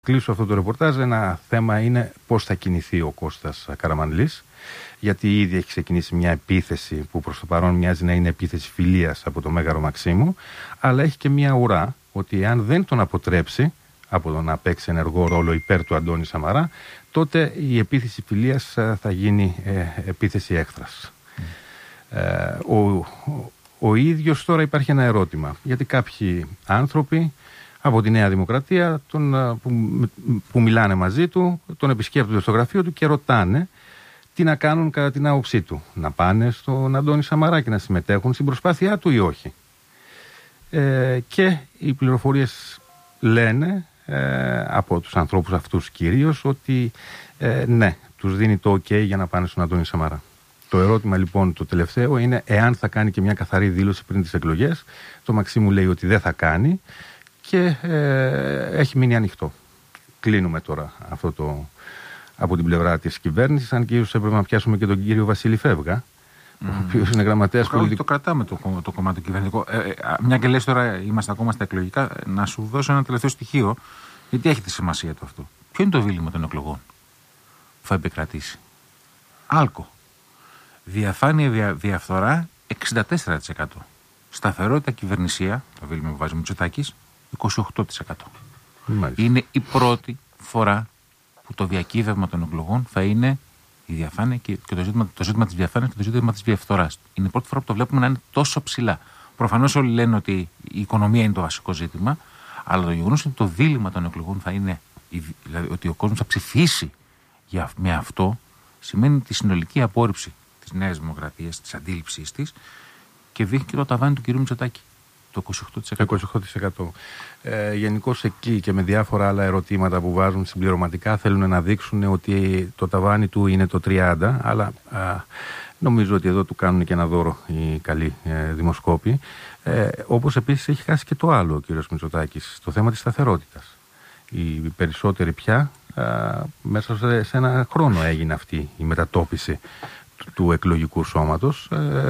Κλείσω αυτό το ρεπορτάζ. Ένα θέμα είναι πώς θα κινηθεί ο Κώστας Καραμανλής, γιατί ήδη έχει ξεκινήσει μια επίθεση που προς το παρόν μοιάζει να είναι επίθεση φιλίας από το Μέγαρο Μαξίμου, αλλά έχει και μια ουρά ότι αν δεν τον αποτρέψει από το να παίξει ενεργό ρόλο υπέρ του Αντώνη Σαμαρά, τότε η επίθεση φιλίας θα γίνει επίθεση έχθρας. Ο ίδιος τώρα υπάρχει ένα ερώτημα, γιατί κάποιοι άνθρωποι από τη Νέα Δημοκρατία που μιλάνε μαζί του, τον επισκέπτονται στο γραφείο του και ρωτάνε τι να κάνουν κατά την άποψή του. Να πάνε στον Αντώνη Σαμαρά και να συμμετέχουν στην προσπάθειά του ή όχι. Και οι πληροφορίες λένε από τους ανθρώπους αυτούς κυρίως ότι ναι, τους δίνει το OK για να πάνε στον Αντώνη Σαμαρά. Το ερώτημα λοιπόν το τελευταίο είναι εάν θα κάνει και μια καθαρή δήλωση πριν τις εκλογές. Το Μαξίμου λέει ότι δεν θα κάνει και έχει μείνει ανοιχτό. Κλείνουμε τώρα αυτό το από την πλευρά της κυβέρνησης, αν και ίσως έπρεπε να πιάσουμε και τον κύριο Βασίλη Φεύγα, ο οποίος είναι γραμματέας πολιτικού. Το κρατάμε το κομμάτι το κυβερνητικό. Μια και λες τώρα, είμαστε ακόμα στα εκλογικά, να σου δώσω ένα τελευταίο στοιχείο, γιατί έχει τη σημασία του αυτό. Ποιο είναι το δίλημμα των εκλογών που θα επικρατήσει? Άλκο. Διαφάνεια διαφθορά 64%. Σταθερότητα κυβερνησία, το δίλημμα που βάζει ο Μητσοτάκης, 28%. Μάλιστα. Είναι η πρώτη φορά που το διακύβευμα των εκλογών θα είναι η διαφάνεια και το ζήτημα της διαφάνειας και το ζήτημα της διαφθοράς. Είναι η πρώτη φορά που το βλέπουμε να είναι τόσο ψηλά. Προφανώς όλοι λένε ότι η οικονομία είναι το βασικό ζήτημα, αλλά το γεγονός ότι το δίλημμα των εκλογών θα είναι, δηλαδή ότι ο κόσμος θα ψηφίσει με αυτό, σημαίνει τη συνολική απόρριψη της Νέας Δημοκρατίας, της αντίληψής της, και δείχνει και το ταβάνι του κ. Μητσοτάκη. Το 28%. Γενικώς εκεί και με διάφορα άλλα ερωτήματα που βάζουν συμπληρωματικά θέλουν να δείξουν ότι το ταβάνι του είναι το 30%, αλλά νομίζω ότι εδώ του κάνουν και ένα δώρο οι καλοί δημοσκόποι. Όπως επίσης έχει χάσει και το άλλο ο κύριος Μητσοτάκης, το θέμα της σταθερότητας. Οι περισσότεροι πια μέσα σε ένα χρόνο έγινε αυτή η μετατόπιση του εκλογικού σώματος,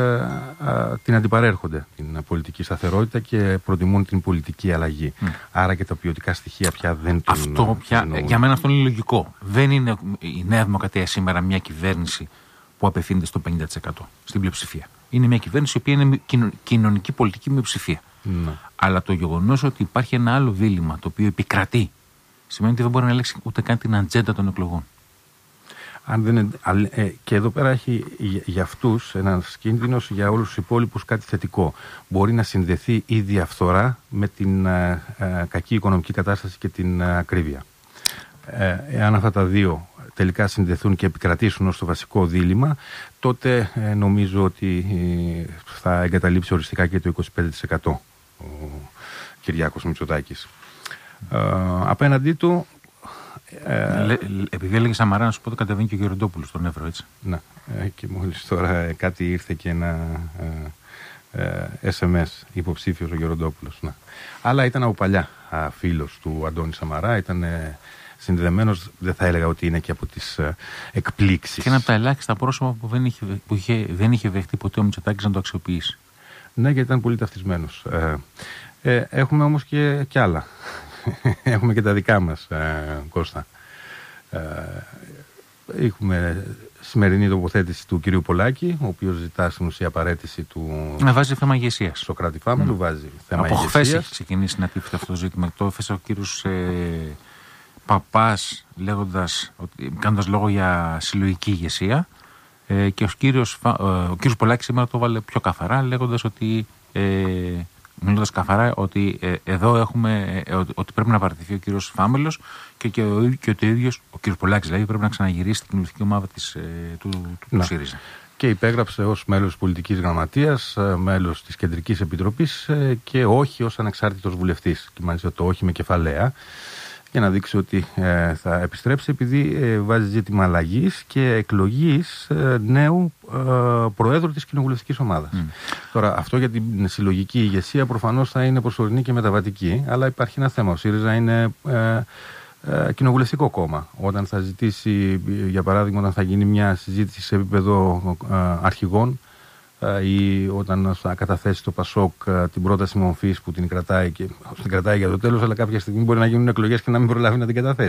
την αντιπαρέρχονται την πολιτική σταθερότητα και προτιμούν την πολιτική αλλαγή. Άρα και τα ποιοτικά στοιχεία πια δεν τον αυτό πια, για μένα αυτό είναι λογικό. Δεν είναι η Νέα Δημοκρατία σήμερα μια κυβέρνηση που απευθύνεται στο 50% στην πλειοψηφία. Είναι μια κυβέρνηση η οποία είναι κοινωνική πολιτική μειοψηφία. Αλλά το γεγονός ότι υπάρχει ένα άλλο δίλημμα το οποίο επικρατεί σημαίνει ότι δεν μπορεί να ελέγξει ούτε καν την ατζέντα των εκλογών. Και εδώ πέρα έχει για αυτούς ένας κίνδυνος, για όλους τους υπόλοιπους κάτι θετικό. Μπορεί να συνδεθεί η διαφθορά με την κακή οικονομική κατάσταση και την ακρίβεια. Εάν αυτά τα δύο τελικά συνδεθούν και επικρατήσουν ως το βασικό δίλημμα, τότε νομίζω ότι θα εγκαταλείψει οριστικά και το 25% ο Κυριάκος Μητσοτάκης. Απέναντί του, επειδή έλεγε Σαμαρά, να σου πω ότι κατεβαίνει και ο Γεροντόπουλος στον Εύρο, έτσι. Ναι, και μόλις τώρα κάτι ήρθε και ένα SMS υποψήφιος ο Γεροντόπουλος. Ναι. Αλλά ήταν από παλιά φίλος του Αντώνη Σαμαρά, ήταν συνδεδεμένος, δεν θα έλεγα ότι είναι και από τις εκπλήξεις. Και ένα από τα ελάχιστα πρόσωπα που δεν είχε δεχτεί ποτέ ο Μητσοτάκης να το αξιοποιήσει. Ναι, γιατί ήταν πολύ ταυτισμένος. Έχουμε όμως και άλλα. Έχουμε και τα δικά μας, Κώστα. Έχουμε σημερινή τοποθέτηση του κυρίου Πολάκη, ο οποίος ζητά στην ουσία παραίτηση του. Να βάζει θέμα ηγεσίας. Σοκράτη Φάμελου, βάζει θέμα ηγεσίας. Από χθες έχει ξεκινήσει να τίθεται αυτό το ζήτημα. Το έθεσε ο κύριος Παπάς, κάνοντας λόγο για συλλογική ηγεσία. Και ο κύριος Πολάκης σήμερα το βάλε πιο καθαρά, λέγοντας ότι. Μιλώντας καθαρά ότι εδώ έχουμε ότι πρέπει να παραιτηθεί ο κύριος Φάμελος και ότι ο ίδιος, ο κύριος Πολάκης δηλαδή, πρέπει να ξαναγυρίσει στην κοινωνική ομάδα του ΣΥΡΙΖΑ. Και υπέγραψε ως μέλος της πολιτικής γραμματείας, μέλος της Κεντρικής Επιτροπής και όχι ως ανεξάρτητος βουλευτής. Και μάλιστα το όχι με κεφαλαία, για να δείξει ότι θα επιστρέψει, επειδή βάζει ζήτημα αλλαγής και εκλογής νέου προέδρου της κοινοβουλευτικής ομάδας. Τώρα, αυτό για την συλλογική ηγεσία προφανώς θα είναι προσωρινή και μεταβατική, αλλά υπάρχει ένα θέμα. Ο ΣΥΡΙΖΑ είναι κοινοβουλευτικό κόμμα. Όταν θα ζητήσει, για παράδειγμα, όταν θα γίνει μια συζήτηση σε επίπεδο αρχηγών ή όταν θα καταθέσει το ΠΑΣΟΚ την πρόταση μορφής που την κρατάει για το τέλος, αλλά κάποια στιγμή μπορεί να γίνουν εκλογές και να μην προλάβει να την καταθέσει.